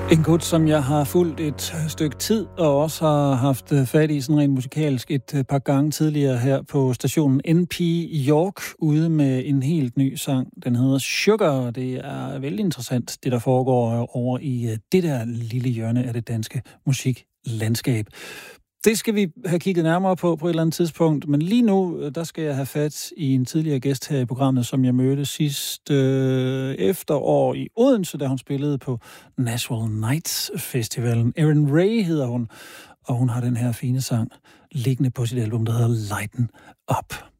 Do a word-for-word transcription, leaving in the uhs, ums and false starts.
En gut, som jeg har fulgt et stykke tid, og også har haft fat i sådan rent musikalsk et par gange tidligere her på stationen N P York, ude med en helt ny sang. Den hedder Sugar, det er vældig interessant, det der foregår over i det der lille hjørne af det danske musiklandskab. Det skal vi have kigget nærmere på på et eller andet tidspunkt, men lige nu, der skal jeg have fat i en tidligere gæst her i programmet, som jeg mødte sidste øh, efterår i Odense, da hun spillede på Nashville Nights Festivalen. Erin Ray hedder hun, og hun har den her fine sang liggende på sit album, der hedder Lighten Up.